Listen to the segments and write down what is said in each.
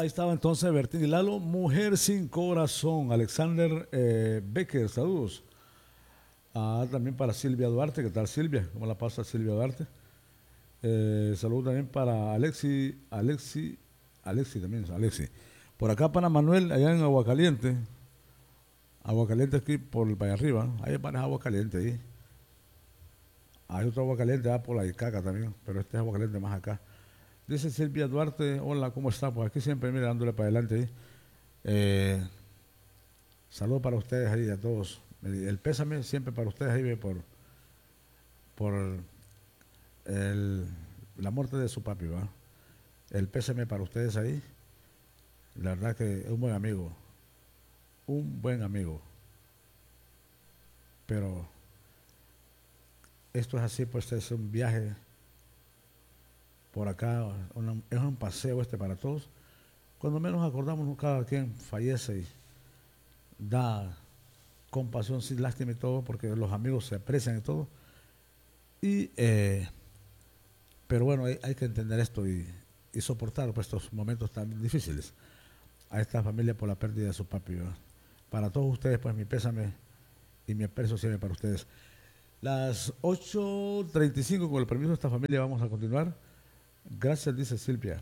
Ahí estaba entonces Bertín y Lalo, Mujer sin corazón. Alexander Becker, saludos. También para Silvia Duarte, ¿qué tal Silvia? ¿Cómo la pasa Silvia Duarte? Saludos también para Alexi también, Alexi. Por acá para Manuel, allá en Aguacaliente. Aguacaliente aquí por el Valle Arriba. Hay varias Aguacaliente ahí. Hay otro Aguacaliente por la Icaca también, pero este es Aguacaliente más acá. Dice Silvia Duarte, hola, ¿cómo está? Pues aquí siempre, mira, dándole para adelante ahí. Saludos para ustedes ahí, a todos. El pésame siempre para ustedes ahí por el, la muerte de su papi, ¿va? El pésame para ustedes ahí. La verdad que es un buen amigo. Pero esto es así, pues es un viaje por acá, es un paseo para todos. Cuando menos acordamos, cada quien fallece y da compasión sin lástima y todo, porque los amigos se aprecian y todo. Y, pero bueno, hay que entender esto y soportar pues, estos momentos tan difíciles a esta familia por la pérdida de su papi, ¿verdad? Para todos ustedes, pues mi pésame y mi aprecio siempre para ustedes. Las 8:35, con el permiso de esta familia, vamos a continuar. Gracias, dice Silvia.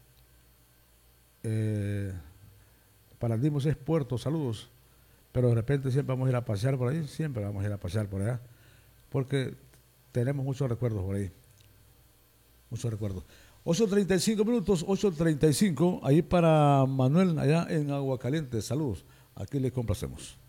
Para Dimos es Puerto, saludos. Pero de repente siempre vamos a ir a pasear por ahí, siempre vamos a ir a pasear por allá, porque tenemos muchos recuerdos por ahí, muchos recuerdos. 8:35, 8:35, ahí para Manuel, allá en Aguacaliente, saludos, aquí les complacemos.